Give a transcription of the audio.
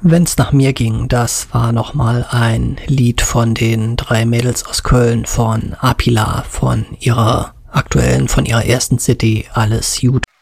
Wenn's nach mir ging, das war nochmal ein Lied von den 3 Mädels aus Köln, von Apila, von ihrer ersten CD Alles Gut.